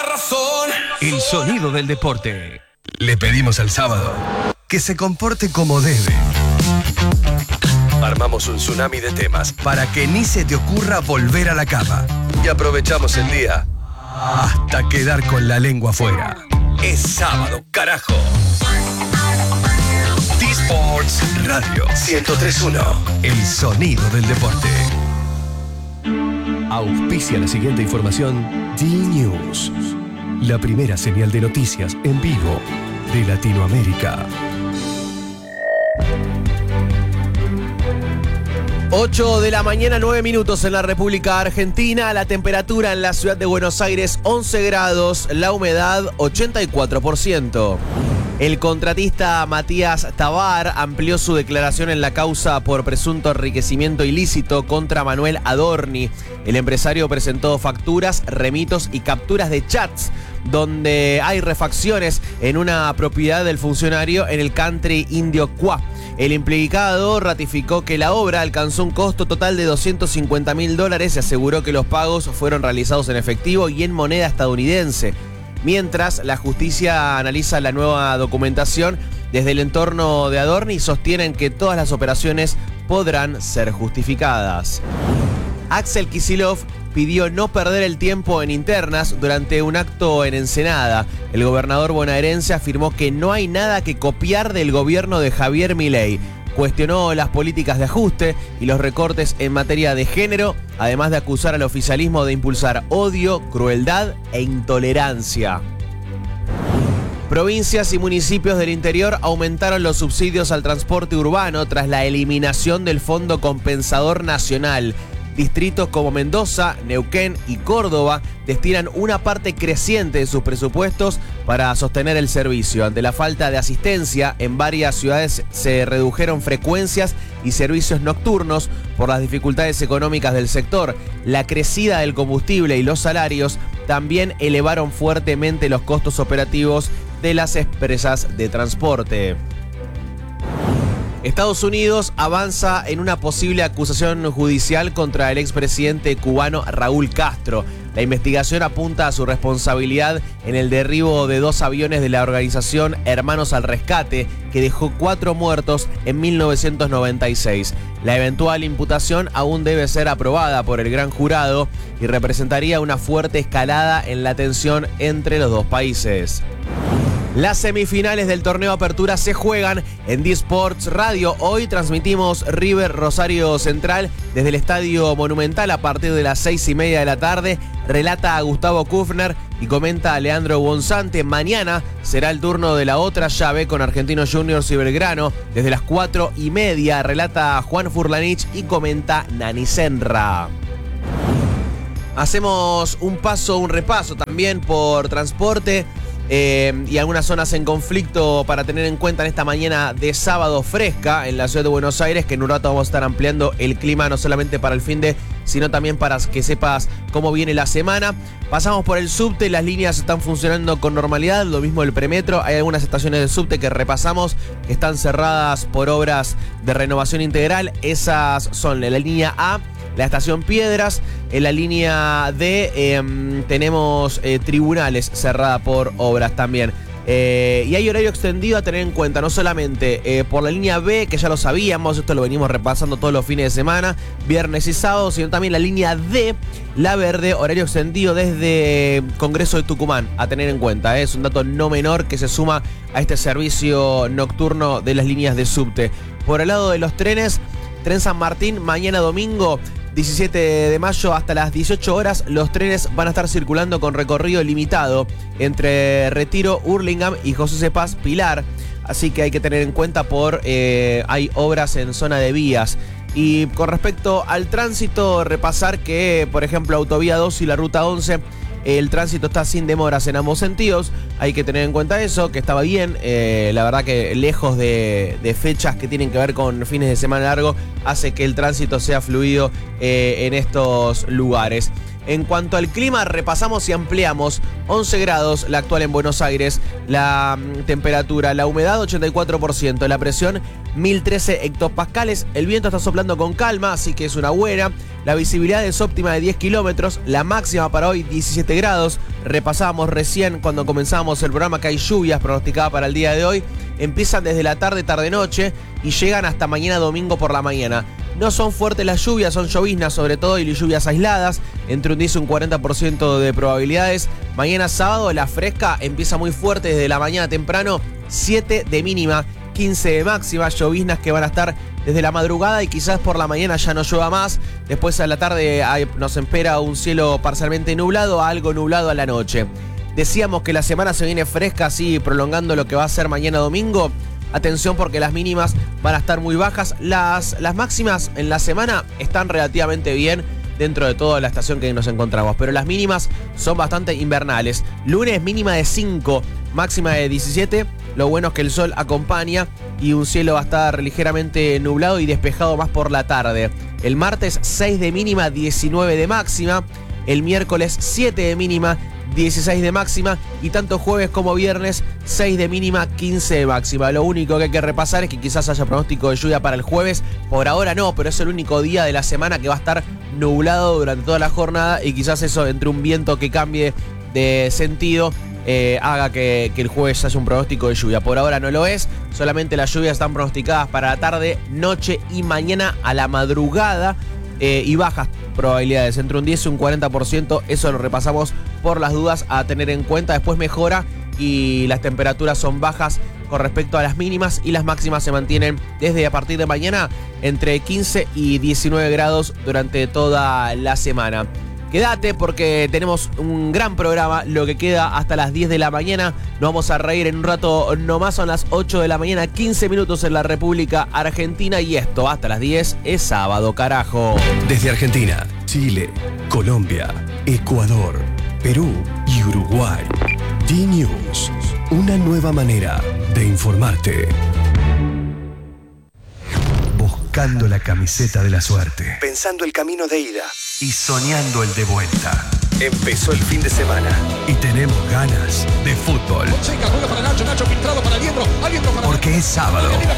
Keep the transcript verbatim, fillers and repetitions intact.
razón. El sonido del deporte. Le pedimos al sábado que se comporte como debe. Armamos un tsunami de temas para que ni se te ocurra volver a la cama. Y aprovechamos el día hasta quedar con la lengua afuera. Es sábado, carajo. T-Sports Radio ciento tres punto uno. El sonido del deporte. Auspicia la siguiente información D-News. La primera señal de noticias en vivo de Latinoamérica. ocho de la mañana, nueve minutos en la República Argentina. La temperatura en la ciudad de Buenos Aires, once grados. La humedad, ochenta y cuatro por ciento. El contratista Matías Tabar amplió su declaración en la causa por presunto enriquecimiento ilícito contra Manuel Adorni. El empresario presentó facturas, remitos y capturas de chats donde hay refacciones en una propiedad del funcionario en el country indio Cuá. El implicado ratificó que la obra alcanzó un costo total de doscientos cincuenta mil dólares y aseguró que los pagos fueron realizados en efectivo y en moneda estadounidense. Mientras, la justicia analiza la nueva documentación, desde el entorno de Adorni sostienen que todas las operaciones podrán ser justificadas. Axel Kicillof pidió no perder el tiempo en internas durante un acto en Ensenada. El gobernador bonaerense afirmó que no hay nada que copiar del gobierno de Javier Milei. Cuestionó las políticas de ajuste y los recortes en materia de género, además de acusar al oficialismo de impulsar odio, crueldad e intolerancia. Provincias y municipios del interior aumentaron los subsidios al transporte urbano tras la eliminación del Fondo Compensador Nacional. Distritos como Mendoza, Neuquén y Córdoba destinan una parte creciente de sus presupuestos para sostener el servicio. Ante la falta de asistencia, en varias ciudades se redujeron frecuencias y servicios nocturnos por las dificultades económicas del sector. La crecida del combustible y los salarios también elevaron fuertemente los costos operativos de las empresas de transporte. Estados Unidos avanza en una posible acusación judicial contra el expresidente cubano Raúl Castro. La investigación apunta a su responsabilidad en el derribo de dos aviones de la organización Hermanos al Rescate, que dejó cuatro muertos en mil novecientos noventa y seis. La eventual imputación aún debe ser aprobada por el gran jurado y representaría una fuerte escalada en la tensión entre los dos países. Las semifinales del torneo Apertura se juegan en D-Sports Radio. Hoy transmitimos River Rosario Central desde el Estadio Monumental a partir de las seis y media de la tarde. Relata a Gustavo Kufner y comenta a Leandro Bonzante. Mañana será el turno de la otra llave con Argentinos Juniors y Belgrano. Desde las cuatro y media relata a Juan Furlanich y comenta Nani Senra. Hacemos un paso, un repaso también por transporte. Eh, y algunas zonas en conflicto para tener en cuenta en esta mañana de sábado fresca en la ciudad de Buenos Aires, que en un rato vamos a estar ampliando el clima no solamente para el fin de, sino también para que sepas cómo viene la semana. Pasamos por el subte, las líneas están funcionando con normalidad, lo mismo el premetro. Hay algunas estaciones de subte que repasamos que están cerradas por obras de renovación integral. Esas son la línea A, la estación Piedras. En la línea D eh, tenemos eh, Tribunales cerrada por obras también. Eh, y hay horario extendido a tener en cuenta, no solamente eh, por la línea B, que ya lo sabíamos, esto lo venimos repasando todos los fines de semana, viernes y sábado, sino también la línea D, la verde, horario extendido desde Congreso de Tucumán, a tener en cuenta. Eh, es un dato no menor que se suma a este servicio nocturno de las líneas de subte. Por el lado de los trenes, Tren San Martín, mañana domingo, diecisiete de mayo hasta las dieciocho horas, los trenes van a estar circulando con recorrido limitado entre Retiro, Hurlingham y José C. Paz, Pilar. Así que hay que tener en cuenta por eh, hay obras en zona de vías. Y con respecto al tránsito, repasar que, por ejemplo, Autovía dos y la Ruta once, el tránsito está sin demoras en ambos sentidos. Hay que tener en cuenta eso, que estaba bien. Eh, la verdad que lejos de, de fechas que tienen que ver con fines de semana largo, hace que el tránsito sea fluido eh, en estos lugares. En cuanto al clima, repasamos y ampliamos. once grados la actual en Buenos Aires, la mm, temperatura, la humedad ochenta y cuatro por ciento, la presión mil trece hectopascales, el viento está soplando con calma, así que es una buena. La visibilidad es óptima de diez kilómetros, la máxima para hoy diecisiete grados. Repasábamos recién cuando comenzábamos el programa que hay lluvias pronosticadas para el día de hoy. Empiezan desde la tarde, tarde-noche y llegan hasta mañana domingo por la mañana. No son fuertes las lluvias, son lloviznas sobre todo y lluvias aisladas, entre un diez y un cuarenta por ciento de probabilidades. Mañana sábado la fresca empieza muy fuerte desde la mañana temprano, siete de mínima, quince de máxima, lloviznas que van a estar desde la madrugada y quizás por la mañana ya no llueva más. Después a la tarde hay, nos espera un cielo parcialmente nublado, algo nublado a la noche. Decíamos que la semana se viene fresca, así prolongando lo que va a ser mañana domingo. Atención porque las mínimas van a estar muy bajas. Las, las máximas en la semana están relativamente bien dentro de toda la estación que nos encontramos, pero las mínimas son bastante invernales. Lunes mínima de cinco, máxima de diecisiete. Lo bueno es que el sol acompaña y un cielo va a estar ligeramente nublado y despejado más por la tarde. El martes seis de mínima, diecinueve de máxima. El miércoles siete de mínima, dieciséis de máxima, y tanto jueves como viernes seis de mínima, quince de máxima. Lo único que hay que repasar es que quizás haya pronóstico de lluvia para el jueves. Por ahora no, pero es el único día de la semana que va a estar nublado durante toda la jornada y quizás eso, entre un viento que cambie de sentido, eh, haga que, que el jueves haya un pronóstico de lluvia. Por ahora no lo es, solamente las lluvias están pronosticadas para la tarde, noche y mañana a la madrugada. Eh, y bajas probabilidades, entre un diez y un cuarenta por ciento, eso lo repasamos por las dudas a tener en cuenta. Después mejora y las temperaturas son bajas con respecto a las mínimas y las máximas se mantienen desde a partir de mañana entre quince y diecinueve grados durante toda la semana. Quédate porque tenemos un gran programa, lo que queda hasta las diez de la mañana. Nos vamos a reír en un rato nomás, son las ocho de la mañana, quince minutos en la República Argentina y esto hasta las diez es sábado, carajo. Desde Argentina, Chile, Colombia, Ecuador, Perú y Uruguay. D-News, una nueva manera de informarte. Buscando la camiseta de la suerte. Pensando el camino de ida. Y soñando el de vuelta. Empezó el fin de semana. Y tenemos ganas de fútbol. Fonseca juega para Nacho, Nacho filtrado para Aliendro, Aliendro para... Porque es sábado.